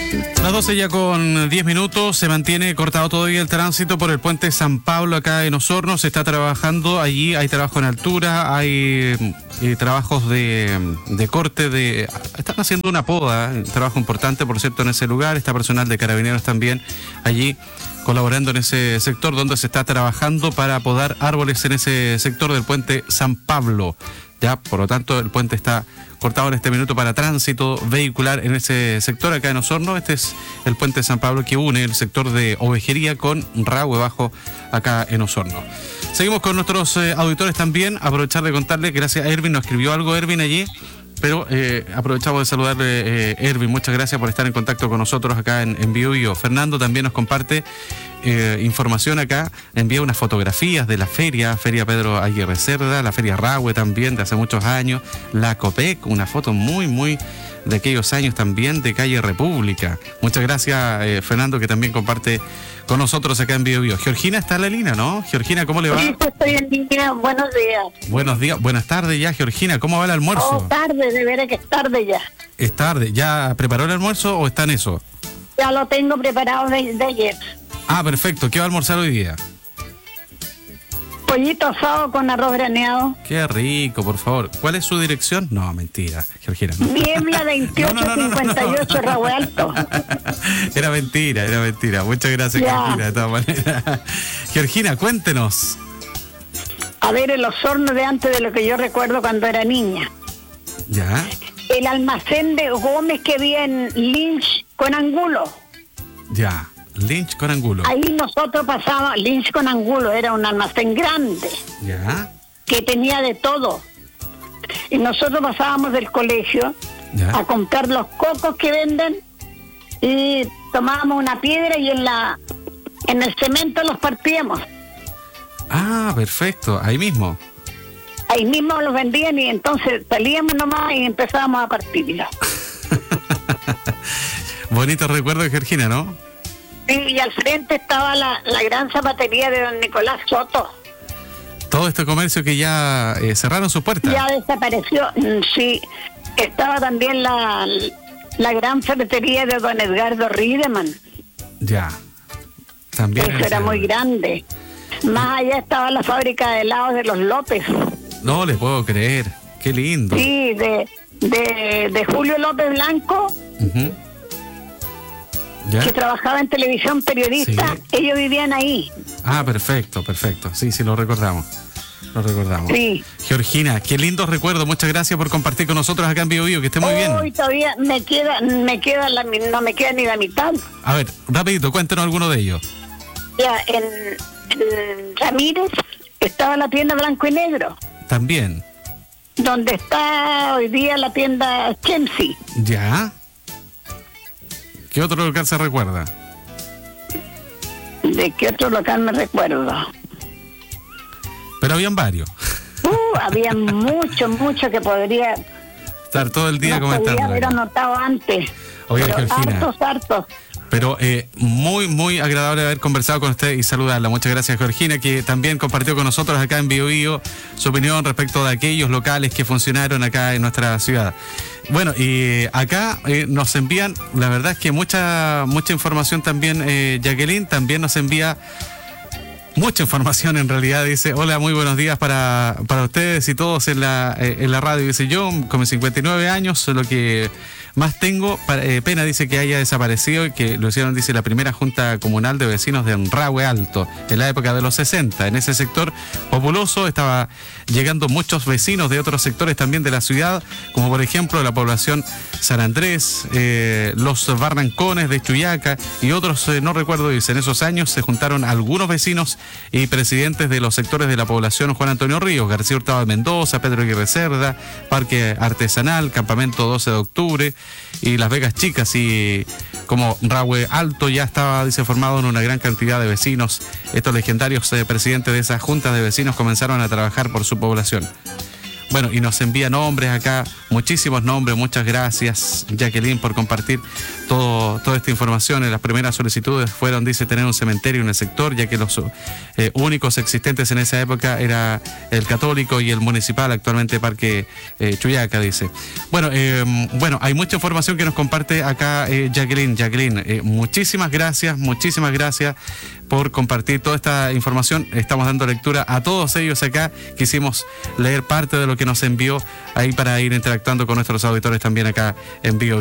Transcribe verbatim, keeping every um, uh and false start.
Las doce ya con diez minutos, se mantiene cortado todavía el tránsito por el puente San Pablo acá en Osorno. Se está trabajando allí, hay trabajo en altura, hay eh, trabajos de, de corte, de están haciendo una poda, un trabajo importante por cierto en ese lugar. Está personal de Carabineros también allí colaborando en ese sector donde se está trabajando para podar árboles en ese sector del puente San Pablo. Ya, por lo tanto, el puente está cortado en este minuto para tránsito vehicular en ese sector acá en Osorno. Este es el puente San Pablo que une el sector de Ovejería con Rahue Bajo acá en Osorno. Seguimos con nuestros eh, auditores también. Aprovechar de contarles, gracias a Ervin, nos escribió algo Ervin allí, pero eh, aprovechamos de saludarle, eh, Ervin, muchas gracias por estar en contacto con nosotros acá en, en Bio Bio. Fernando también nos comparte eh, información acá, envía unas fotografías de la feria, Feria Pedro Aguirre Cerda, la Feria Rahue también de hace muchos años, la Copec, una foto muy, muy de aquellos años también de Calle República. Muchas gracias, eh, Fernando, que también comparte con nosotros acá en Bio Bio. Georgina está en la línea, ¿no? Georgina, ¿cómo le va? Sí, estoy en línea. Buenos días. Buenos días, buenas tardes ya, Georgina. ¿Cómo va el almuerzo? Oh, tarde, de veras que es tarde ya. Es tarde. ¿Ya preparó el almuerzo o está en eso? Ya lo tengo preparado de, de ayer. Ah, perfecto. ¿Qué va a almorzar hoy día? Pollito asado con arroz graneado. Qué rico, por favor. ¿Cuál es su dirección? No, mentira, Georgina. No. Niebla veintiocho cincuenta y ocho, Rahue Alto. Era mentira, era mentira. Muchas gracias, ya. Georgina, de todas maneras. Georgina, cuéntenos. A ver, el Osorno de antes de lo que yo recuerdo cuando era niña. Ya. El almacén de Gómez que había en Lynch con Angulo. Ya. Lynch con Angulo. Ahí nosotros pasábamos, Lynch con Angulo era un almacén grande. Ya. Que tenía de todo. Y nosotros pasábamos del colegio ya. a comprar los cocos que venden y tomábamos una piedra y en la en el cemento los partíamos. Ah, perfecto. Ahí mismo. Ahí mismo los vendían y entonces salíamos nomás y empezábamos a partirlos. Bonito recuerdo, Georgina, ¿no? Sí, y al frente estaba la, la gran zapatería de don Nicolás Soto. Todo este comercio que ya eh, cerraron sus puertas. Ya desapareció, sí. Estaba también la, la gran ferretería de don Edgardo Riedemann. Ya, también. Eso era muy grande. Más allá estaba la fábrica de helados de los López. No le puedo creer, qué lindo. Sí, de, de, de Julio López Blanco. Uh-huh. ¿Ya? Que trabajaba en televisión, periodista, sí. Ellos vivían ahí. Ah, perfecto, perfecto. Sí, sí, lo recordamos. Lo recordamos. Sí. Georgina, qué lindo recuerdo. Muchas gracias por compartir con nosotros acá en Bio Bio. Que esté muy oh, bien. Hoy todavía me queda, me queda la, no me queda ni la mitad. A ver, rapidito, cuéntenos alguno de ellos. Ya, en, en Ramírez estaba la tienda Blanco y Negro. También. Donde está hoy día la tienda Chemsi. Ya. ¿Qué otro local se recuerda? ¿De qué otro local me recuerdo? Pero habían varios. Uh, había mucho, mucho que podría... Estar todo el día no comentando. Podría haber anotado antes. Oye, Georgina. Hartos, hartos. Pero eh, muy, muy agradable haber conversado con usted y saludarla. Muchas gracias, Georgina, que también compartió con nosotros acá en Bio Bio su opinión respecto de aquellos locales que funcionaron acá en nuestra ciudad. Bueno, y acá eh, nos envían, la verdad es que mucha mucha información también, eh, Jacqueline, también nos envía mucha información en realidad. Dice, hola, muy buenos días para, para ustedes y todos en la, eh, en la radio. Dice, yo con mis cincuenta y nueve años, lo que más tengo, para, eh, pena dice que haya desaparecido y que lo hicieron, dice, la primera junta comunal de vecinos de Rahue Alto, en la época de los sesenta. En ese sector populoso estaba llegando muchos vecinos de otros sectores también de la ciudad, como por ejemplo la población San Andrés, eh, los Barrancones de Chuyaca y otros, eh, no recuerdo, dice, en esos años se juntaron algunos vecinos y presidentes de los sectores de la población Juan Antonio Ríos, García Hurtado de Mendoza, Pedro Aguirre Cerda, Parque Artesanal, Campamento doce de octubre y Las Vegas Chicas, y como Rahue Alto ya estaba, dice, formado en una gran cantidad de vecinos. Estos legendarios eh, presidentes de esas juntas de vecinos comenzaron a trabajar por su población. Bueno, y nos envía nombres acá, muchísimos nombres, muchas gracias, Jacqueline, por compartir todo, toda esta información. Las primeras solicitudes fueron, dice, tener un cementerio en el sector, ya que los eh, únicos existentes en esa época era el católico y el municipal, actualmente Parque eh, Chuyaca, dice. Bueno, eh, bueno, hay mucha información que nos comparte acá eh, Jacqueline. Jacqueline, eh, muchísimas gracias, muchísimas gracias por compartir toda esta información. Estamos dando lectura a todos ellos acá. Quisimos leer parte de lo que nos envió ahí para ir interactuando con nuestros auditores también acá en vivo.